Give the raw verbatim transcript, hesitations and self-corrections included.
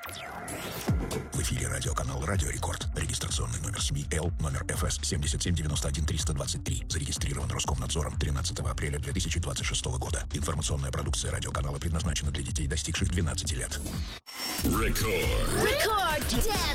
В эфире радиоканал «Радио Рекорд». Регистрационный номер СМИ Л, номер эф эс семь семь девять один три два три. Зарегистрирован Роскомнадзором тринадцатого апреля две тысячи двадцать шестого года. Информационная продукция радиоканала предназначена для детей, достигших двенадцати лет. Рекорд. Рекорд Дэнс